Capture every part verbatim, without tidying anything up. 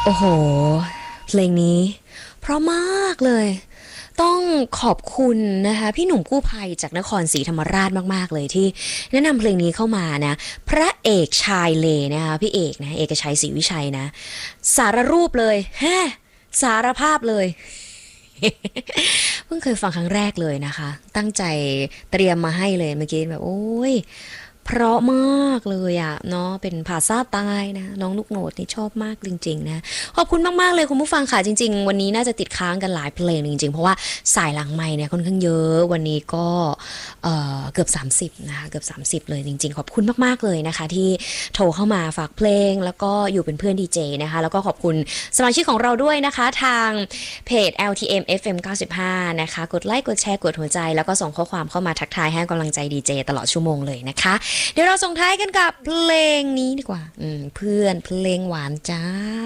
โอ้โหเพลงนี้เพราะมากเลยต้องขอบคุณนะคะพี่หนุ่มกู้ภัยจากนครศรีธรรมราชมากๆเลยที่แนะนำเพลงนี้เข้ามานะพระเอกชายเลนะคะพี่เอกนะเอกชัยศรีวิชัยนะสารรูปเลยแฮสารภาพเลยเพิ่งเคยฟังครั้งแรกเลยนะคะตั้งใจเตรียมมาให้เลยเมื่อกี้แบบโอ้ยเพราะมากเลยอะเนาะเป็นภาษาใต้นะน้องลูกโนดนี่ชอบมากจริงๆนะขอบคุณมากๆเลยคุณผู้ฟังค่ะจริงๆวันนี้น่าจะติดค้างกันหลายเพลงจริงๆเพราะว่าสายหลังไมค์เนี่ยค่อนข้างเยอะวันนี้ก็เอ่อเกือบสามสิบนะคะเกือบสามสิบเลยจริงๆขอบคุณมากๆเลยนะคะที่โทรเข้ามาฝากเพลงแล้วก็อยู่เป็นเพื่อนดีเจนะคะแล้วก็ขอบคุณสมาชิกของเราด้วยนะคะทางเพจ แอล ที เอ็ม เอฟ เอ็ม เก้าสิบห้านะคะกดไลค์กดแชร์กดหัวใจแล้วก็ส่งข้อความเข้ามาทักทายให้กำลังใจดีเจตลอดชั่วโมงเลยนะคะเดี๋ยวเราส่งท้ายกันกับเพลงนี้ดีกว่าเพื่อนเพลงหวานจ้า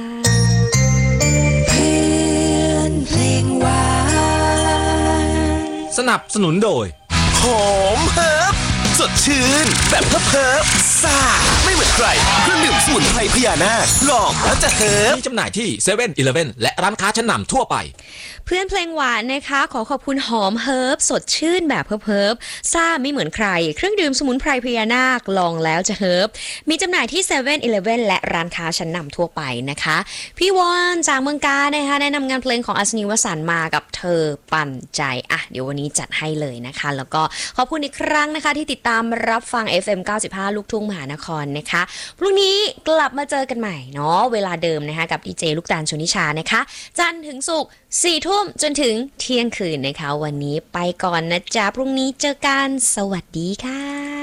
เพื่อนเพลงหวานสนับสนุนโดยหอมเฮิร์บสดชื่นแบบเฮิร์บเฮิร์บซ่าไม่เหมือนใครเครื่องดื่มสมุนไพรพญานาคลองแล้วจะเฮิร์บมีจำหน่ายที่เซเว่นอีเลฟเว่นและร้านค้าชั้นนำทั่วไปเพื่อนเพลงหวานนะคะขอขอบคุณหอมเฮิร์บสดชื่นแบบเฮิร์บเฮิร์บซ่าไม่เหมือนใครเครื่องดื่มสมุนไพรพญานาคลองแล้วจะเฮิร์บมีจำหน่ายที่เซเว่นอีเลฟเว่นและร้านค้าชั้นนำทั่วไปนะคะพี่วอนจากเมืองกาญนะคะแนะนำงานเพลงของอัศนีวสันต์มากับเธอปั่นใจอ่ะเดี๋ยววันนี้จัดให้เลยนะคะแล้วก็ขอบคุณอีกครั้งนะคะที่ติดตามรับฟัง เอฟ เอ็ม เก้าสิบห้า ลูกทุ่งมหานครนะคะพรุ่งนี้กลับมาเจอกันใหม่เนาะเวลาเดิมนะคะกับดีเจลูกตาลชนิชานะคะจันทร์ถึงศุกร์สี่ทุ่มจนถึงเที่ยงคืนนะคะวันนี้ไปก่อนนะจ๊ะพรุ่งนี้เจอกันสวัสดีค่ะ